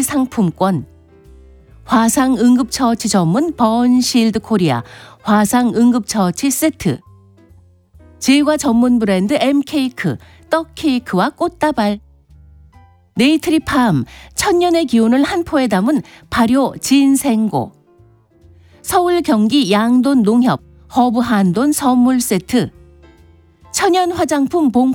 상품권, 화상응급처치 전문 번실드 코리아 화상응급처치 세트, 제과 전문 브랜드 M케이크 떡케이크와 꽃다발, 네이트리팜 천년의 기운을 한 포에 담은 발효 진생고, 서울 경기 양돈 농협 허브 한돈 선물 세트, 천연 화장품 봉